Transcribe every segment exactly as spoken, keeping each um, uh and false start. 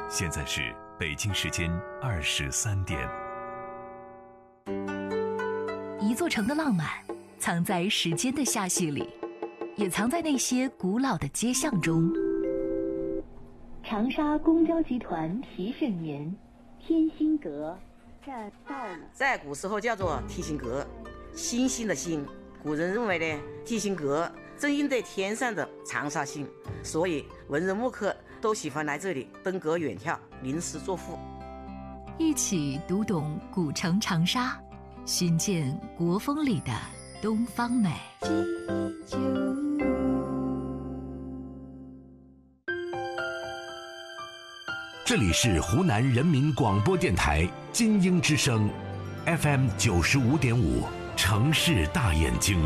现在是北京时间二十三点。 一座城的浪漫藏在时间的罅隙里，也藏在那些古老的街巷中。 长沙公交集团提示您，天心阁站到了。 在古时候叫做提心阁，星星的星。古人认为呢，提心阁正应对天上的长沙星，所以文人墨客都喜欢来这里登阁远眺，吟诗作赋。 一起读懂古城长沙，寻见国风里的东方美。 这里是湖南人民广播电台金鹰之声 F M 九十五点五，城市大眼睛。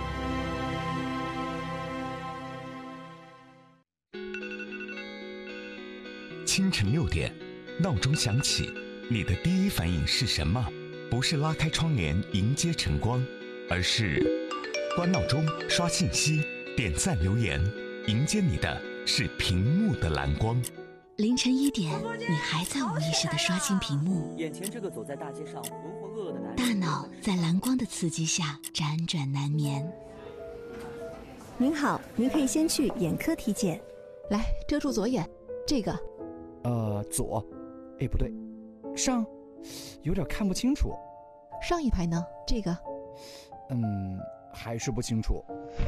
清晨六点，闹钟响起，你的第一反应是什么？不是拉开窗帘迎接晨光，而是关闹钟、刷信息、点赞留言，迎接你的是屏幕的蓝光。 凌晨一点，你还在无意识地刷新屏幕， 眼前这个走在大街上浑浑噩噩的男人， 大脑在蓝光的刺激下辗转难眠。 您好，您可以先去眼科体检。 来，遮住左眼，这个。 呃，左，哎，不对，上，有点看不清楚。 上一排呢？这个。 嗯，还是不清楚。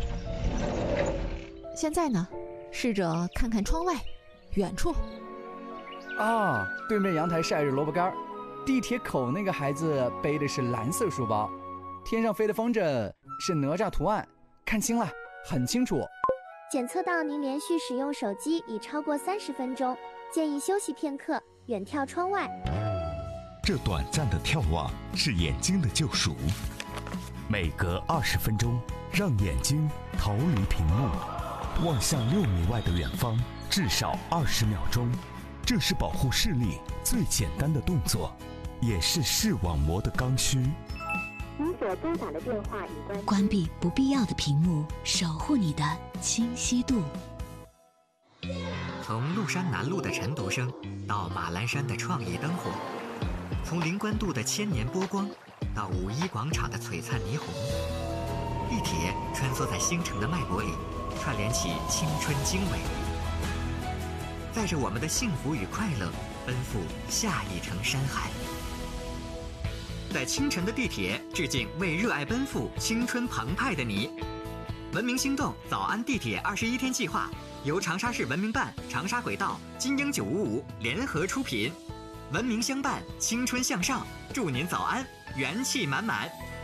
现在呢？试着看看窗外。远处啊，对面阳台晒着萝卜干，地铁口那个孩子背的是蓝色书包，天上飞的风筝是哪吒图案，看清了，很清楚。 检测到您连续使用手机已超过三十分钟，建议休息片刻，远眺窗外。 这短暂的眺望是眼睛的救赎，每隔二十分钟，让眼睛逃离屏幕，望向六米外的远方。至少二十秒钟，这是保护视力最简单的动作，也是视网膜的刚需。 您所拨打的电话已关。 关闭不必要的屏幕，守护你的清晰度。 从麓山南路的晨读声到马栏山的创意灯火，从灵官渡的千年波光到五一广场的璀璨霓虹，地铁穿梭在星辰的脉搏里，串联起青春经纬。带着我们的幸福与快乐，奔赴下一程山海。在清晨的地铁，致敬为热爱奔赴、青春澎湃的你。文明心动早安地铁二十一天计划由长沙市文明办、长沙轨道、金鹰九五五联合出品，文明相伴，青春向上，祝您早安，元气满满。